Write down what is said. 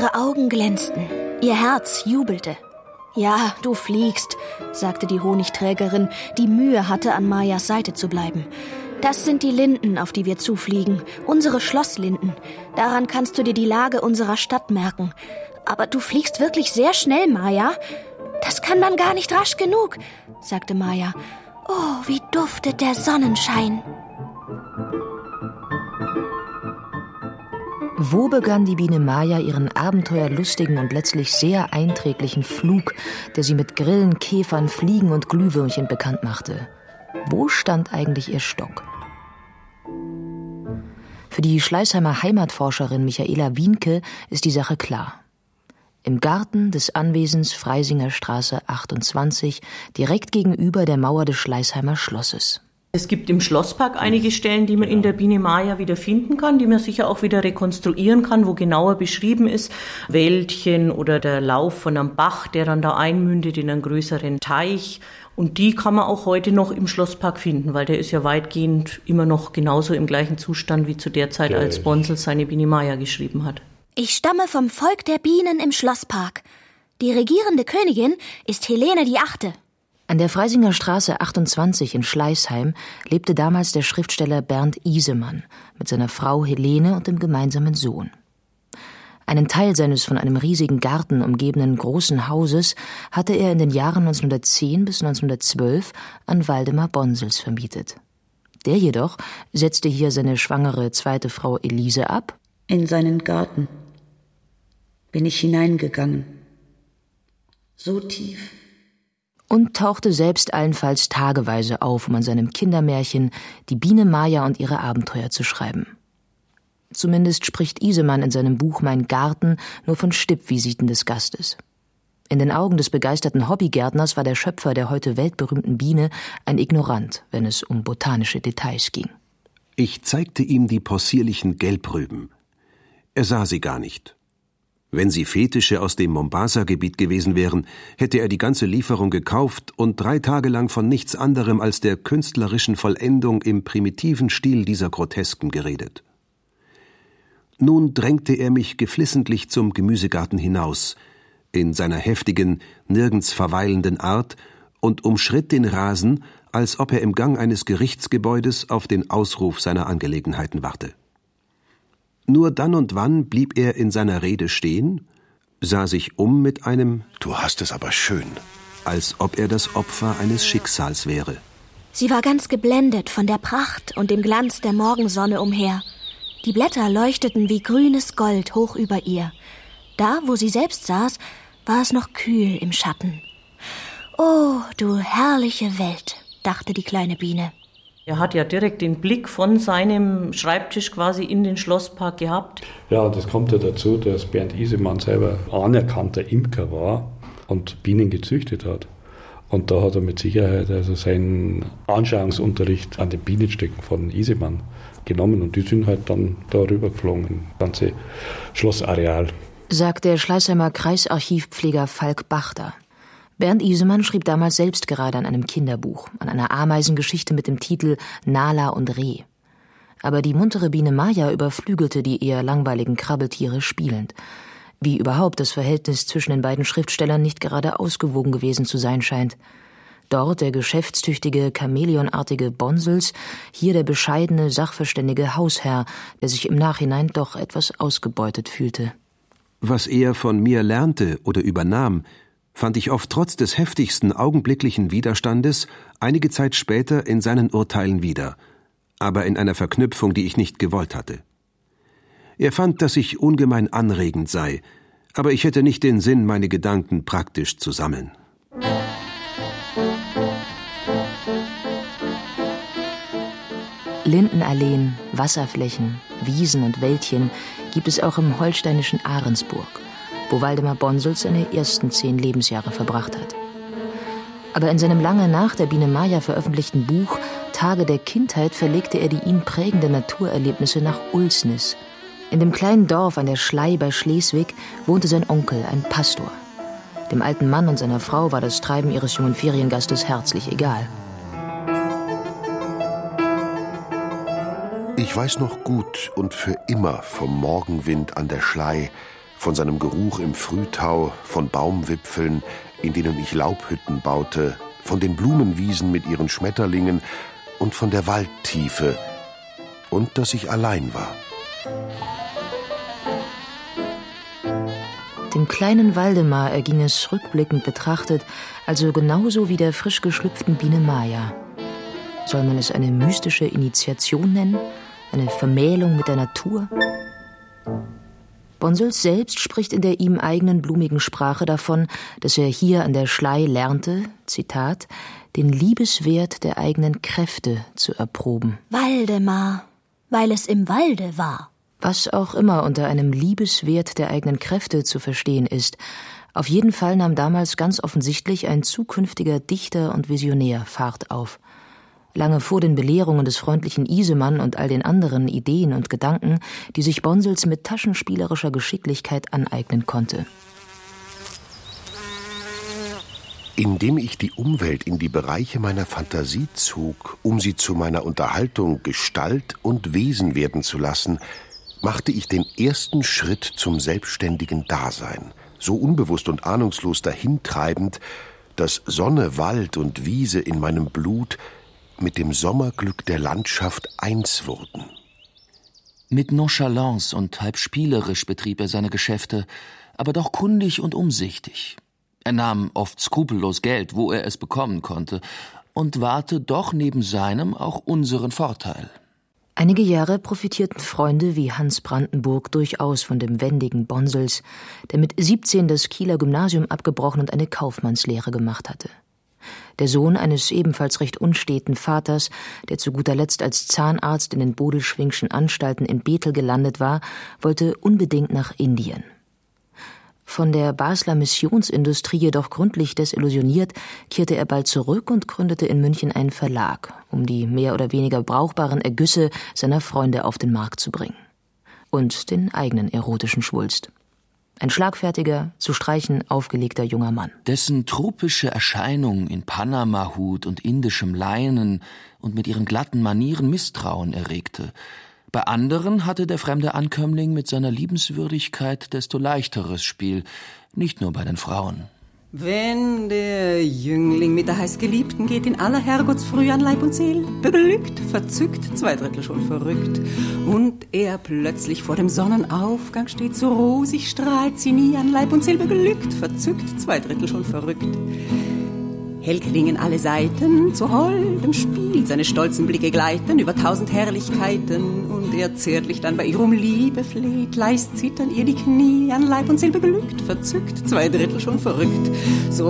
Ihre Augen glänzten, ihr Herz jubelte. »Ja, du fliegst«, sagte die Honigträgerin, die Mühe hatte, an Mayas Seite zu bleiben. »Das sind die Linden, auf die wir zufliegen, unsere Schlosslinden. Daran kannst du dir die Lage unserer Stadt merken. Aber du fliegst wirklich sehr schnell, Maya.« »Das kann man gar nicht rasch genug«, sagte Maya. »Oh, wie duftet der Sonnenschein.« Wo begann die Biene Maya ihren abenteuerlustigen und letztlich sehr einträglichen Flug, der sie mit Grillen, Käfern, Fliegen und Glühwürmchen bekannt machte? Wo stand eigentlich ihr Stock? Für die Schleißheimer Heimatforscherin Michaela Wienke ist die Sache klar. Im Garten des Anwesens Freisinger Straße 28, direkt gegenüber der Mauer des Schleißheimer Schlosses. Es gibt im Schlosspark einige Stellen, die man in der Biene Maya wieder finden kann, die man sicher auch wieder rekonstruieren kann, wo genauer beschrieben ist, Wäldchen oder der Lauf von einem Bach, der dann da einmündet in einen größeren Teich. Und die kann man auch heute noch im Schlosspark finden, weil der ist ja weitgehend immer noch genauso im gleichen Zustand wie zu der Zeit, als Bonsels seine Biene Maya geschrieben hat. »Ich stamme vom Volk der Bienen im Schlosspark. Die regierende Königin ist Helene die Achte.« An der Freisinger Straße 28 in Schleißheim lebte damals der Schriftsteller Bernd Isemann mit seiner Frau Helene und dem gemeinsamen Sohn. Einen Teil seines von einem riesigen Garten umgebenen großen Hauses hatte er in den Jahren 1910 bis 1912 an Waldemar Bonsels vermietet. Der jedoch setzte hier seine schwangere zweite Frau Elise ab. In seinen Garten bin ich hineingegangen, so tief. Und tauchte selbst allenfalls tageweise auf, um an seinem Kindermärchen Die Biene Maya und ihre Abenteuer zu schreiben. Zumindest spricht Isemann in seinem Buch Mein Garten nur von Stippvisiten des Gastes. In den Augen des begeisterten Hobbygärtners war der Schöpfer der heute weltberühmten Biene ein Ignorant, wenn es um botanische Details ging. Ich zeigte ihm die possierlichen Gelbrüben. Er sah sie gar nicht. Wenn sie Fetische aus dem Mombasa-Gebiet gewesen wären, hätte er die ganze Lieferung gekauft und 3 Tage lang von nichts anderem als der künstlerischen Vollendung im primitiven Stil dieser Grotesken geredet. Nun drängte er mich geflissentlich zum Gemüsegarten hinaus, in seiner heftigen, nirgends verweilenden Art, und umschritt den Rasen, als ob er im Gang eines Gerichtsgebäudes auf den Ausruf seiner Angelegenheiten warte. Nur dann und wann blieb er in seiner Rede stehen, sah sich um mit einem »Du hast es aber schön«, als ob er das Opfer eines Schicksals wäre. Sie war ganz geblendet von der Pracht und dem Glanz der Morgensonne umher. Die Blätter leuchteten wie grünes Gold hoch über ihr. Da, wo sie selbst saß, war es noch kühl im Schatten. »Oh, du herrliche Welt«, dachte die kleine Biene. Er hat ja direkt den Blick von seinem Schreibtisch quasi in den Schlosspark gehabt. Ja, das kommt ja dazu, dass Bernd Isemann selber anerkannter Imker war und Bienen gezüchtet hat. Und da hat er mit Sicherheit also seinen Anschauungsunterricht an den Bienenstöcken von Isemann genommen. Und die sind halt dann da rübergeflogen, im ganze Schlossareal. Sagt der Schleißheimer Kreisarchivpfleger Falk Bachter. Bernd Isemann schrieb damals selbst gerade an einem Kinderbuch, an einer Ameisengeschichte mit dem Titel Nala und Reh. Aber die muntere Biene Maya überflügelte die eher langweiligen Krabbeltiere spielend. Wie überhaupt das Verhältnis zwischen den beiden Schriftstellern nicht gerade ausgewogen gewesen zu sein scheint. Dort der geschäftstüchtige, chamäleonartige Bonsels, hier der bescheidene, sachverständige Hausherr, der sich im Nachhinein doch etwas ausgebeutet fühlte. Was er von mir lernte oder übernahm, fand ich oft trotz des heftigsten augenblicklichen Widerstandes einige Zeit später in seinen Urteilen wieder, aber in einer Verknüpfung, die ich nicht gewollt hatte. Er fand, dass ich ungemein anregend sei, aber ich hätte nicht den Sinn, meine Gedanken praktisch zu sammeln. Lindenalleen, Wasserflächen, Wiesen und Wäldchen gibt es auch im holsteinischen Ahrensburg, wo Waldemar Bonsels seine ersten 10 Lebensjahre verbracht hat. Aber in seinem lange nach der Biene Maya veröffentlichten Buch Tage der Kindheit verlegte er die ihm prägenden Naturerlebnisse nach Ulsnis. In dem kleinen Dorf an der Schlei bei Schleswig wohnte sein Onkel, ein Pastor. Dem alten Mann und seiner Frau war das Treiben ihres jungen Feriengastes herzlich egal. Ich weiß noch gut und für immer vom Morgenwind an der Schlei, von seinem Geruch im Frühtau, von Baumwipfeln, in denen ich Laubhütten baute, von den Blumenwiesen mit ihren Schmetterlingen und von der Waldtiefe und dass ich allein war. Dem kleinen Waldemar erging es rückblickend betrachtet also genauso wie der frisch geschlüpften Biene Maya. Soll man es eine mystische Initiation nennen? Eine Vermählung mit der Natur? Bonsols selbst spricht in der ihm eigenen blumigen Sprache davon, dass er hier an der Schlei lernte, Zitat, den Liebeswert der eigenen Kräfte zu erproben. Waldemar, weil es im Walde war. Was auch immer unter einem Liebeswert der eigenen Kräfte zu verstehen ist, auf jeden Fall nahm damals ganz offensichtlich ein zukünftiger Dichter und Visionär Fahrt auf. Lange vor den Belehrungen des freundlichen Isemann und all den anderen Ideen und Gedanken, die sich Bonsels mit taschenspielerischer Geschicklichkeit aneignen konnte. Indem ich die Umwelt in die Bereiche meiner Fantasie zog, um sie zu meiner Unterhaltung Gestalt und Wesen werden zu lassen, machte ich den ersten Schritt zum selbstständigen Dasein, so unbewusst und ahnungslos dahintreibend, dass Sonne, Wald und Wiese in meinem Blut mit dem Sommerglück der Landschaft eins wurden. Mit Nonchalance und halb spielerisch betrieb er seine Geschäfte, aber doch kundig und umsichtig. Er nahm oft skrupellos Geld, wo er es bekommen konnte, und wahrte doch neben seinem auch unseren Vorteil. Einige Jahre profitierten Freunde wie Hans Brandenburg durchaus von dem wendigen Bonsels, der mit 17 das Kieler Gymnasium abgebrochen und eine Kaufmannslehre gemacht hatte. Der Sohn eines ebenfalls recht unsteten Vaters, der zu guter Letzt als Zahnarzt in den Bodelschwingschen Anstalten in Bethel gelandet war, wollte unbedingt nach Indien. Von der Basler Missionsindustrie jedoch gründlich desillusioniert, kehrte er bald zurück und gründete in München einen Verlag, um die mehr oder weniger brauchbaren Ergüsse seiner Freunde auf den Markt zu bringen. Und den eigenen erotischen Schwulst. Ein schlagfertiger, zu streichen aufgelegter junger Mann. Dessen tropische Erscheinung in Panama-Hut und indischem Leinen und mit ihren glatten Manieren Misstrauen erregte. Bei anderen hatte der fremde Ankömmling mit seiner Liebenswürdigkeit desto leichteres Spiel, nicht nur bei den Frauen. Wenn der Jüngling mit der heißgeliebten geht in aller Herrgottsfrüh an Leib und Seel, beglückt, verzückt, 2/3 schon verrückt, und er plötzlich vor dem Sonnenaufgang steht, so rosig strahlt sie nie an Leib und Seel, beglückt, verzückt, 2/3 schon verrückt. Hell klingen alle Saiten zu holdem Spiel, seine stolzen Blicke gleiten über 1000 Herrlichkeiten, und er zärtlich dann bei ihr um Liebe fleht, leist zittern ihr die Knie an Leib und Seel, beglückt, verzückt, 2/3 schon verrückt. So